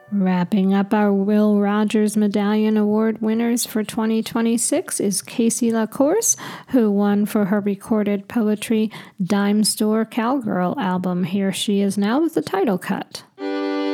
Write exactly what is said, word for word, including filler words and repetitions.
Wrapping up our Will Rogers Medallion Award winners for twenty twenty-six is Casey LaCourse, who won for her recorded poetry Dime Store Cowgirl album. Here she is now with the title cut.